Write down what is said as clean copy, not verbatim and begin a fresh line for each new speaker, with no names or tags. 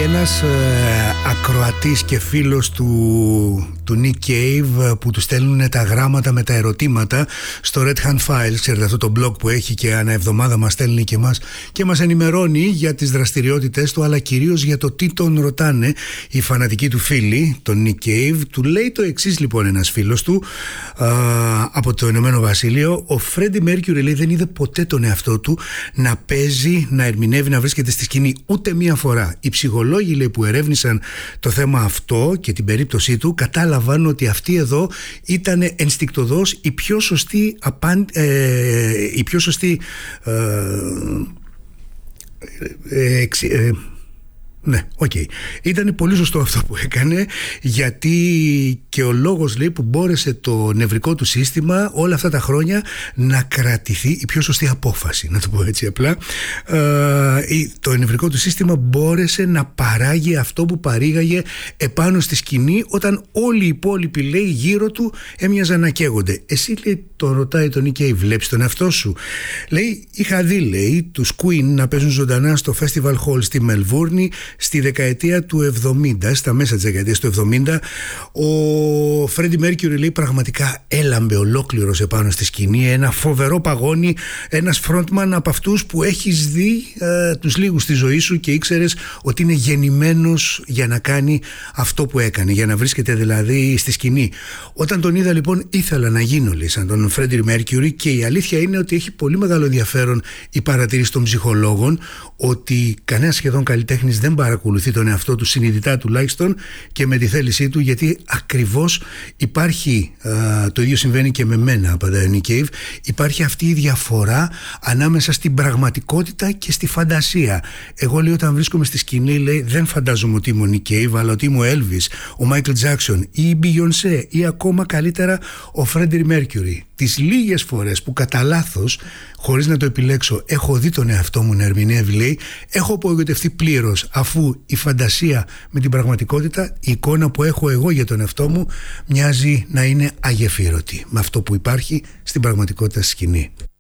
ένας ακροατής και φίλος του Nick Cave που του στέλνουν τα γράμματα με τα ερωτήματα στο Red Hand Files, ξέρετε αυτό το blog που έχει και ανά εβδομάδα μας στέλνει και μας ενημερώνει για τις δραστηριότητες του, αλλά κυρίως για το τι τον ρωτάνε οι φανατικοί του φίλοι, τον Nick Cave. Του λέει το εξής λοιπόν ένας φίλος του από το Ηνωμένο Βασίλειο: ο Freddie Mercury, λέει, δεν είδε ποτέ τον εαυτό του να παίζει, να ερμηνεύει, να βρίσκεται στη σκηνή ούτε μία φορά. Οι ψυχολόγοι, λέει, που ερεύνησαν το θέμα αυτό και την περίπτωσή του κατάλαβαν ότι αυτή εδώ ήταν ενστικτωδώς η πιο σωστή ναι, ήταν πολύ σωστό αυτό που έκανε, γιατί και ο λόγος, λέει, που μπόρεσε το νευρικό του σύστημα όλα αυτά τα χρόνια να κρατηθεί, η πιο σωστή απόφαση, να το πω έτσι απλά, το νευρικό του σύστημα μπόρεσε να παράγει αυτό που παρήγαγε επάνω στη σκηνή όταν όλοι οι υπόλοιποι, λέει, γύρω του έμοιαζαν να καίγονται. Εσύ, λέει, το ρωτάει τον Νίκη, βλέπεις τον εαυτό σου? Λέει, είχα δει, λέει, τους Queen να παίζουν ζωντανά στο Festival Hall στη Μελβούρνη στη δεκαετία του 70, στα μέσα της δεκαετίας του 70. Ο Freddie Mercury, λέει, πραγματικά έλαμπε ολόκληρος επάνω στη σκηνή, ένα φοβερό παγόνι, ένας frontman από αυτούς που έχεις δει τους λίγους στη ζωή σου και ήξερες ότι είναι γεννημένος για να κάνει αυτό που έκανε, για να βρίσκεται δηλαδή στη σκηνή. Όταν τον είδα λοιπόν ήθελα να γίνω, λέει, σαν τον Freddie Mercury, και η αλήθεια είναι ότι έχει πολύ μεγάλο ενδιαφέρον η παρατήρηση των ψυχολόγων ότι κανένας σχεδόν καλλιτέχνης δεν παρακολουθεί τον εαυτό του συνειδητά τουλάχιστον και με τη θέλησή του, γιατί ακριβώς υπάρχει, το ίδιο συμβαίνει και με μένα, απαντάει ο Nick Cave, υπάρχει αυτή η διαφορά ανάμεσα στην πραγματικότητα και στη φαντασία. Εγώ, λέει, όταν βρίσκομαι στη σκηνή, λέει, δεν φαντάζομαι ότι είμαι ο Nick Cave, αλλά ότι είμαι ο Elvis, ο Michael Jackson ή η Beyoncé ή ακόμα καλύτερα ο Freddie Mercury. Τις λίγες φορές που κατά λάθος, χωρίς να το επιλέξω, έχω δει τον εαυτό μου να ερμηνεύει, λέει, έχω απογοητευτεί πλήρως, αφού η φαντασία με την πραγματικότητα, η εικόνα που έχω εγώ για τον εαυτό μου μοιάζει να είναι αγεφύρωτη με αυτό που υπάρχει στην πραγματικότητα στη σκηνή.